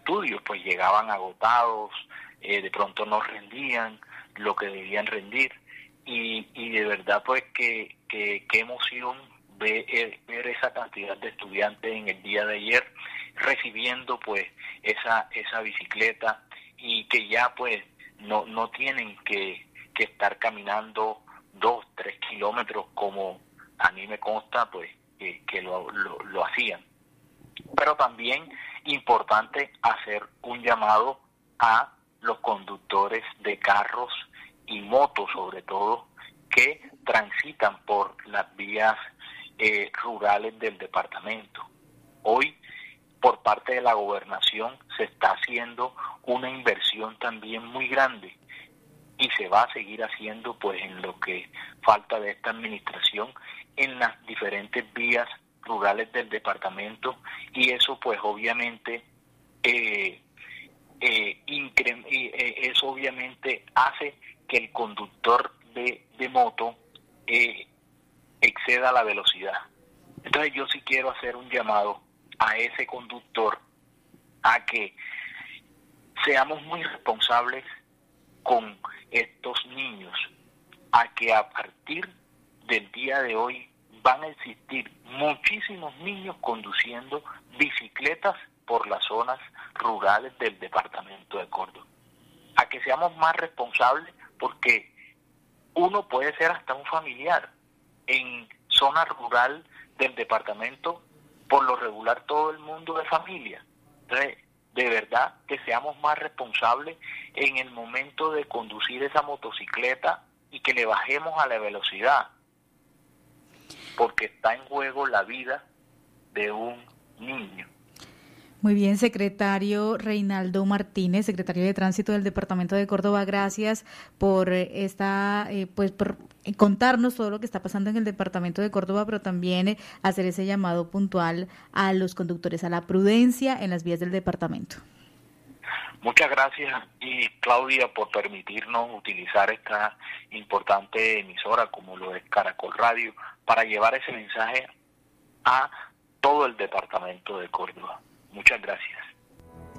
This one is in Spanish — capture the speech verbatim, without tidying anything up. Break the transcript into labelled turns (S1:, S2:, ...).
S1: estudios, pues llegaban agotados, eh, de pronto no rendían lo que debían rendir, y, y de verdad pues que, que, qué emoción ver, ver esa cantidad de estudiantes en el día de ayer recibiendo pues esa esa bicicleta, y que ya pues no no tienen que, que estar caminando dos, tres kilómetros como a mí me consta pues que, que lo, lo, lo hacían. Pero también importante hacer un llamado a los conductores de carros y motos, sobre todo, que transitan por las vías eh, rurales del departamento. Hoy, por parte de la gobernación, se está haciendo una inversión también muy grande, y se va a seguir haciendo pues en lo que falta de esta administración en las diferentes vías rurales del departamento, y eso pues obviamente eh, eh, incre- eh, eso obviamente hace que el conductor de, de moto eh, exceda la velocidad. Entonces yo sí quiero hacer un llamado a ese conductor a que seamos muy responsables con estos niños, a que a partir del día de hoy van a existir muchísimos niños conduciendo bicicletas por las zonas rurales del departamento de Córdoba. A que seamos más responsables, porque uno puede ser hasta un familiar. En zona rural del departamento, por lo regular todo el mundo es familia. Entonces, de verdad que seamos más responsables en el momento de conducir esa motocicleta y que le bajemos a la velocidad, porque está en juego la vida de un niño.
S2: Muy bien, secretario Reinaldo Martínez, secretario de Tránsito del Departamento de Córdoba, gracias por esta, eh, pues por contarnos todo lo que está pasando en el Departamento de Córdoba, pero también eh, hacer ese llamado puntual a los conductores, a la prudencia en las vías del departamento.
S1: Muchas gracias, y Claudia, por permitirnos utilizar esta importante emisora como lo es Caracol Radio para llevar ese mensaje a todo el departamento de Córdoba. Muchas gracias.